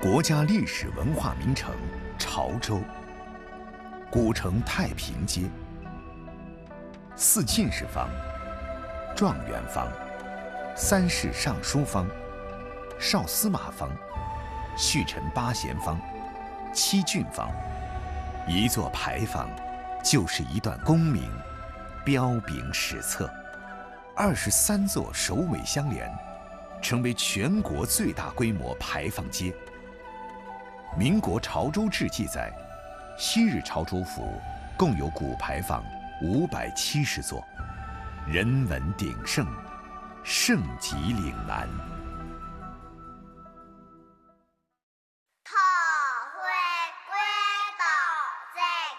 国家历史文化名城潮州，古城太平街，四进士坊、状元坊、三世尚书坊、少司马坊、续臣八贤坊、七郡坊，一座牌坊就是一段功名，彪炳史册。23座首尾相连，成为全国最大规模牌坊街。民国潮州志记载，昔日潮州府共有古牌坊570座，人文鼎盛，盛极岭南。